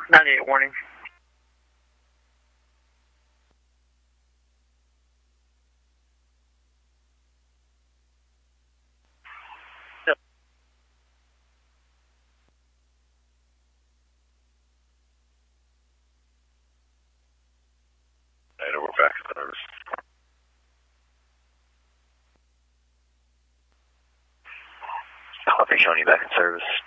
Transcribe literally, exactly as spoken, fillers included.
ninety-eight warning. Yep. Later, we're back in service. Copy, showing you back in service.